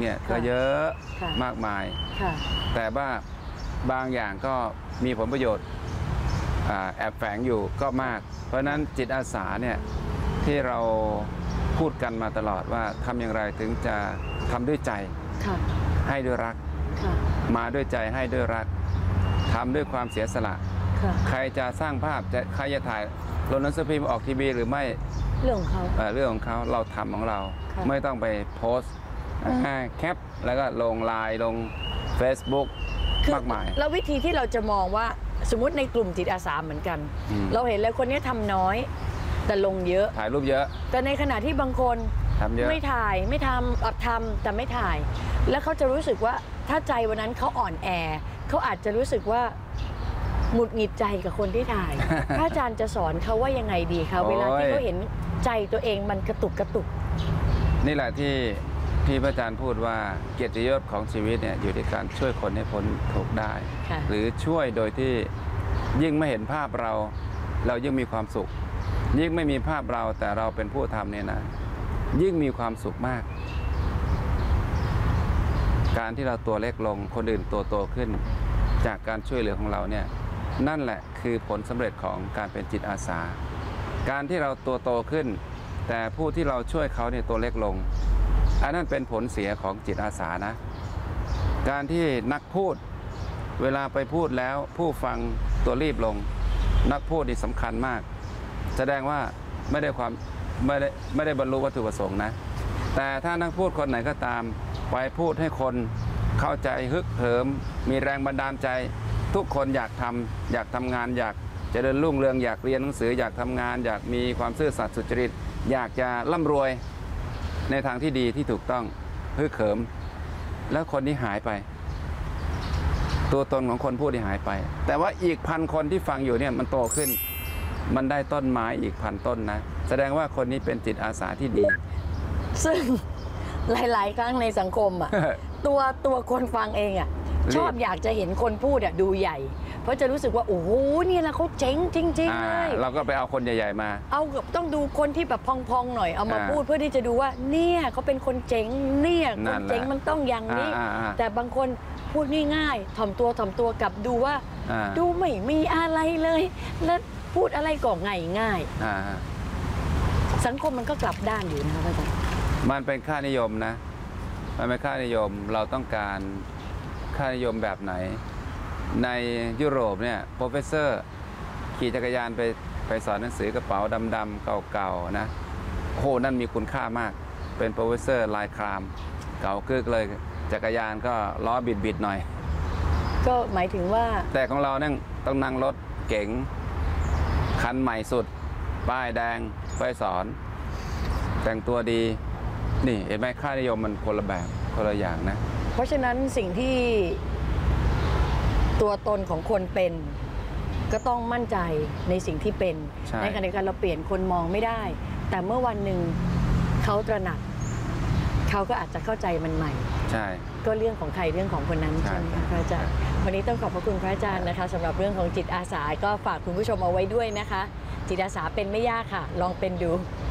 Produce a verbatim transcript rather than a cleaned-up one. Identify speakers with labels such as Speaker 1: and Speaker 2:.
Speaker 1: เนี่ยก็เยอะมากมายแต่ว่าบางอย่างก็มีผลประโยชน์แอบแฝงอยู่ก็มากเพราะนั้นจิตอาสาเนี่ยที่เราพูดกันมาตลอดว่าทำอย่างไรถึงจะทำด้วยใจให้ด้วยรักมาด้วยใจให้ด้วยรักทำด้วยความเสียสละใครจะสร้างภาพจะใครจะถ่ายลงหนังสือพิมพ์ออกทีวีหรือไม่
Speaker 2: เรื่องของเขา
Speaker 1: เรื่องของเขาเราทำของเราไม่ต้องไปโพสต์แคปแล้วก็ลงไลน์ลง Facebook มากมาย
Speaker 2: แล้ววิธีที่เราจะมองว่าสมมติในกลุ่มจิตอาสาเหมือนกันเราเห็นเลยคนนี้ทำน้อยแต่ลงเยอะ
Speaker 1: ถ่ายรูปเยอะ
Speaker 2: แต่ในขณะที่บางคนไม่ถ่ายไม่ทำอัดทำแต่ไม่ถ่ายแล้วเขาจะรู้สึกว่าถ้าใจวันนั้นเขาอ่อนแอเขาอาจจะรู้สึกว่าหงุดหงิดใจกับคนที่ถ่ายพระอาจารย์จะสอนเขาว่ายังไงดีคะเวลาที่เขาเห็นใจตัวเองมันกระตุกกระตุก
Speaker 1: นี่แหละที่ที่พระอาจารย์พูดว่าเกียรติยศของชีวิตเนี่ยอยู่ที่การช่วยคนให้พ้นทุกข์ได้หรือช่วยโดยที่ยิ่งไม่เห็นภาพเราเรายิ่งมีความสุขยิ่งไม่มีภาพเราแต่เราเป็นผู้ทำเนี่ยนะยิ่งมีความสุขมากการที่เราตัวเล็กลงคนอื่นตัวโตขึ้นจากการช่วยเหลือของเราเนี่ยนั่นแหละคือผลสำเร็จของการเป็นจิตอาสาการที่เราตัวโตขึ้นแต่ผู้ที่เราช่วยเขาเนี่ยตัวเล็กลงอันนั้นเป็นผลเสียของจิตอาสานะการที่นักพูดเวลาไปพูดแล้วผู้ฟังตัวรีบลงนักพูดนี่สำคัญมากแสดงว่าไม่ได้ความไม่ได้ไม่ได้บรรลุวัตถุประสงค์นะแต่ถ้านักพูดคนไหนก็ตามไปพูดให้คนเข้าใจฮึกเหิมมีแรงบันดาลใจทุกคนอยากทำอยากทำงานอยากเจริญรุ่งเรืองอยากเรียนหนังสืออยากทำงานอยากมีความซื่อสัตย์สุจริตอยากจะร่ำรวยในทางที่ดีที่ถูกต้องฮึกเหิมแล้วคนนี้หายไปตัวตนของคนพูดที่หายไปแต่ว่าอีกพันคนที่ฟังอยู่เนี่ยมันโตขึ้นมันได้ต้นไม้อีกพันต้นนะแสดงว่าคนนี้เป็นจิตอาสาที่ดี
Speaker 2: ซึ่งหลายๆครั้งในสังคมอ่ะ ตัวตัวคนฟังเองอ่ะชอบอยากจะเห็นคนพูดอ่ะดูใหญ่เพราะจะรู้สึกว่าโอ้โหนี่แหละเขาเจ๋งจริงๆเลย
Speaker 1: เราก็ไปเอาคนใหญ่ๆมา
Speaker 2: เอาต้องดูคนที่แบบพองๆหน่อยเอามาพูดเพื่อที่จะดูว่าเนี่ยเขาเป็นคนเจ๋งเนี่ยคนเจ๋งมันต้องอย่างนี้แต่บางคนพูดง่ายๆถ่อมตัวถ่อมตัวกับดูว่าดูไม่มีอะไรเลยแล้วพูดอะไรก็ง่ายง่ายสังคมมันก็กลับด้านอยู่นะคะอาจารย์
Speaker 1: มันเป็นค่านิยมนะมันเป็นค่านิยมเราต้องการค่านิยมแบบไหนในยุโรปเนี่ยโปรเฟสเซอร์ขี่จักรยานไปไปสอนหนังสือกระเป๋าดำๆเก่าๆนะโหนั่นมีคุณค่ามากเป็นโปรเฟสเซอร์ลายครามเก่ากึกเลยจักรยานก็ล้อบิดๆหน่อย
Speaker 2: ก็หมายถึงว่า
Speaker 1: แต่ของเราเนี่ยต้องนั่งรถเก๋งคันใหม่สุดป้ายแดงไปสอนแต่งตัวดีนี่เห็นไหมค่านิยมมันคนละแบบคนละอย่างนะ
Speaker 2: เพราะฉะนั้นสิ่งที่ตัวตนของคนเป็นก็ต้องมั่นใจในสิ่งที่เป็นในขณะเดียวกันเราเปลี่ยนคนมองไม่ได้แต่เมื่อวันหนึ่งเขาตระหนักเขาก็อาจจะเข้าใจมันใหม่
Speaker 1: ใช่
Speaker 2: ก็เรื่องของใครเรื่องของคนนั้นใช่ไหมคะพระอาจารย์วันนี้ต้องขอบพระคุณพระอาจารย์นะคะสำหรับเรื่องของจิตอาสาก็ฝากคุณผู้ชมเอาไว้ด้วยนะคะจิตอาสาเป็นไม่ยากค่ะลองเป็นดู